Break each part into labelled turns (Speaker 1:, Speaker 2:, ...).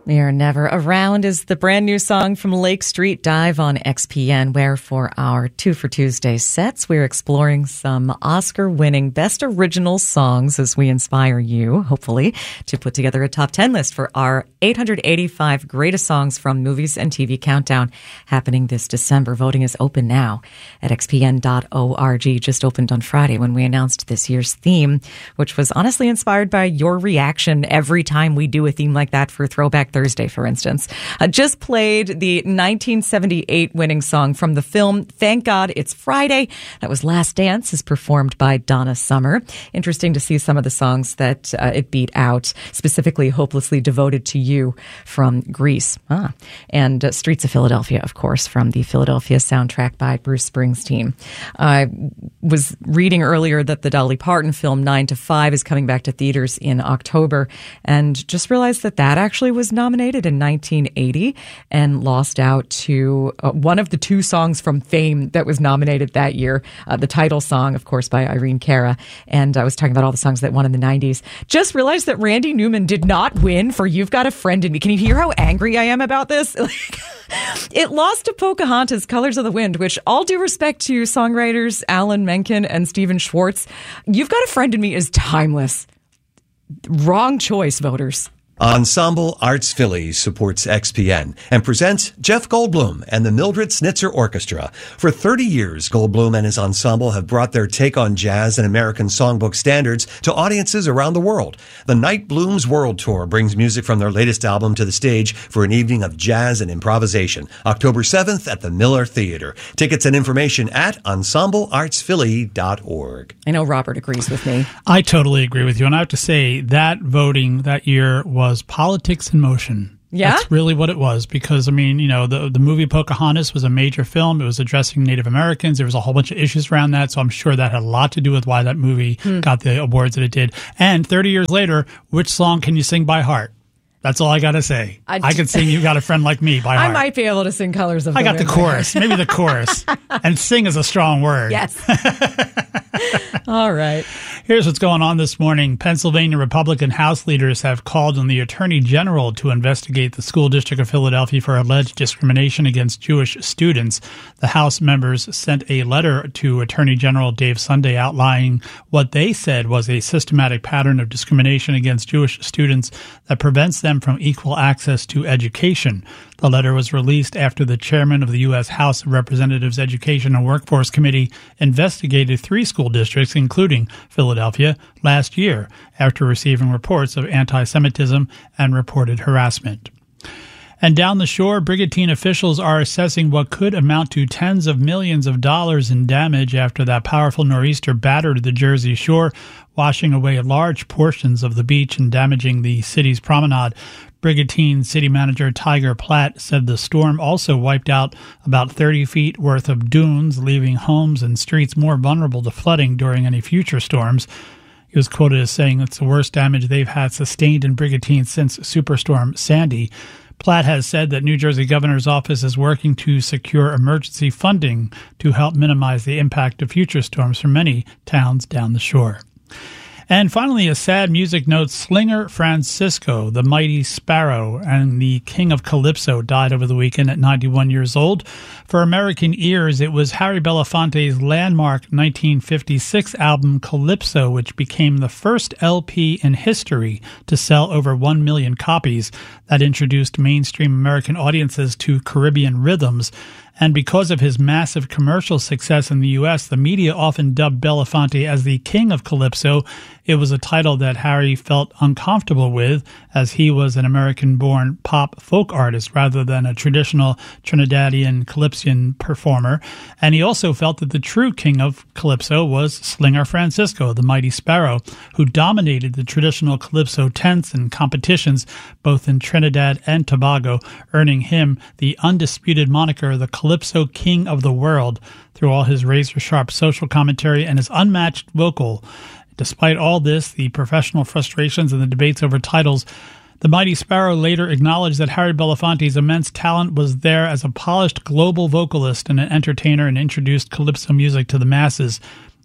Speaker 1: You're Never Around is the brand new song from Lake Street Dive on XPN, where for our 2 for Tuesday sets, we're exploring some Oscar-winning Best Original Songs as we inspire you, hopefully, to put together a top 10 list for our 885 Greatest Songs from Movies and TV Countdown happening this December. Voting is open now at xpn.org. Just opened on Friday when we announced this year's theme, which was honestly inspired by your reaction every time we do a theme like that for Throwback Thursday, for instance. Just played the 1978 winning song from the film Thank God It's Friday. That was Last Dance, as performed by Donna Summer. Interesting to see some of the songs that it beat out, specifically Hopelessly Devoted to You from Grease. And Streets of Philadelphia, of course, from the Philadelphia soundtrack by Bruce Springsteen. I was reading earlier that the Dolly Parton film 9 to 5 is coming back to theaters in October, and just realized that actually was nominated in 1980 and lost out to one of the two songs from Fame that was nominated that year, the title song, of course, by Irene Cara. And I was talking about all the songs that won in the 90s. Just realized that Randy Newman did not win for You've Got a Friend in Me. Can you hear how angry I am about this? It lost to Pocahontas, Colors of the Wind, which, all due respect to songwriters Alan Menken and Stephen Schwartz, You've Got a Friend in Me is timeless. Wrong choice, voters.
Speaker 2: Ensemble Arts Philly supports XPN and presents Jeff Goldblum and the Mildred Snitzer Orchestra. For 30 years, Goldblum and his ensemble have brought their take on jazz and American songbook standards to audiences around the world. The Night Blooms World Tour brings music from their latest album to the stage for an evening of jazz and improvisation, October 7th at the Miller Theater. Tickets and information at ensembleartsphilly.org.
Speaker 1: I know Robert agrees with me.
Speaker 3: I totally agree with you. And I have to say that voting that year was politics in motion.
Speaker 1: Yeah?
Speaker 3: That's really what it was, because, I mean, you know, the movie Pocahontas was a major film. It was addressing Native Americans. There was a whole bunch of issues around that, so I'm sure that had a lot to do with why that movie got the awards that it did. And 30 years later, which song can you sing by heart? That's all I got to say. I can sing You Got a Friend Like Me by heart.
Speaker 1: I might be able to sing Colors of the
Speaker 3: Wind. I got the chorus. Maybe the chorus. And sing is a strong word.
Speaker 1: Yes. All right.
Speaker 3: Here's what's going on this morning. Pennsylvania Republican House leaders have called on the Attorney General to investigate the School District of Philadelphia for alleged discrimination against Jewish students. The House members sent a letter to Attorney General Dave Sunday outlining what they said was a systematic pattern of discrimination against Jewish students that prevents them from equal access to education. The letter was released after the chairman of the U.S. House of Representatives Education and Workforce Committee investigated 3 school districts, including Philadelphia, last year after receiving reports of anti-Semitism and reported harassment. And down the shore, Brigantine officials are assessing what could amount to tens of millions of dollars in damage after that powerful nor'easter battered the Jersey shore, washing away large portions of the beach and damaging the city's promenade. Brigantine City Manager Tiger Platt said the storm also wiped out about 30 feet worth of dunes, leaving homes and streets more vulnerable to flooding during any future storms. He was quoted as saying it's the worst damage they've had sustained in Brigantine since Superstorm Sandy. Platt has said that New Jersey Governor's office is working to secure emergency funding to help minimize the impact of future storms for many towns down the shore. And finally, a sad music note. Slinger Francisco, the mighty sparrow and the king of calypso, died over the weekend at 91 years old. For American ears, it was Harry Belafonte's landmark 1956 album Calypso, which became the first LP in history to sell over 1 million copies, that introduced mainstream American audiences to Caribbean rhythms. And because of his massive commercial success in the U.S., the media often dubbed Belafonte as the king of calypso. It was a title that Harry felt uncomfortable with, as he was an American-born pop folk artist rather than a traditional Trinidadian calypsian performer. And he also felt that the true king of calypso was Slinger Francisco, the mighty sparrow, who dominated the traditional calypso tents and competitions both in Trinidad and Tobago, earning him the undisputed moniker, the Calypso King of the World, through all his razor-sharp social commentary and his unmatched vocal. Despite all this, the professional frustrations and the debates over titles, the Mighty Sparrow later acknowledged that Harry Belafonte's immense talent was there as a polished global vocalist and an entertainer, and introduced calypso music to the masses.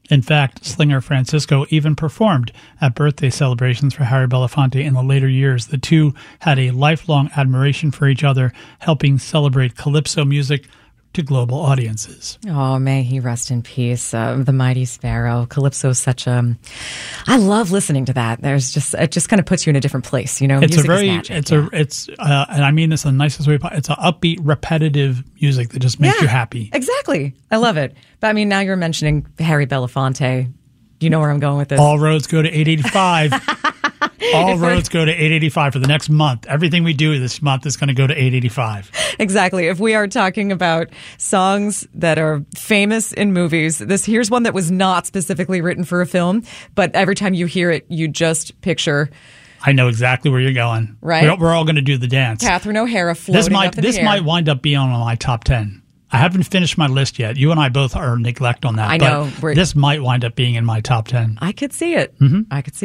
Speaker 3: In fact, Slinger Francisco even performed at birthday celebrations for Harry Belafonte in the later years. The two had a lifelong admiration for each other, helping celebrate calypso music to global audiences.
Speaker 1: Oh, may he rest in peace. The Mighty Sparrow. Calypso is such a... I love listening to that. It just kind of puts you in a different place, you know?
Speaker 3: It's
Speaker 1: music
Speaker 3: a very,
Speaker 1: is magic,
Speaker 3: and I mean this in the nicest way, it's an upbeat, repetitive music that just makes you happy.
Speaker 1: Exactly. I love it. But I mean, now you're mentioning Harry Belafonte. Do you know where I'm going with this?
Speaker 3: All roads go to 885. All roads go to 885 for the next month. Everything we do this month is going to go to 885.
Speaker 1: Exactly. If we are talking about songs that are famous in movies, here's one that was not specifically written for a film, but every time you hear it, you just picture...
Speaker 3: I know exactly where you're going.
Speaker 1: Right?
Speaker 3: We're all going to do the dance.
Speaker 1: Catherine O'Hara floating up in the air.
Speaker 3: This might wind up being on my top 10. I haven't finished my list yet. You and I both are neglect on that.
Speaker 1: I know.
Speaker 3: But this might wind up being in my top 10.
Speaker 1: I could see it.
Speaker 3: Mm-hmm.
Speaker 1: I could see